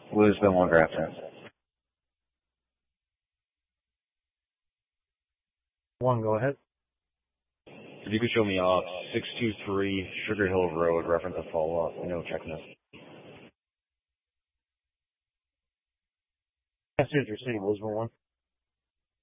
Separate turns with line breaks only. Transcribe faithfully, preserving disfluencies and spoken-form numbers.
Lisbon one Grafton.
One, go ahead.
If you could show me off six two three Sugar Hill Road, reference a follow-up, no checklist.
Passengers City, Lisbon one.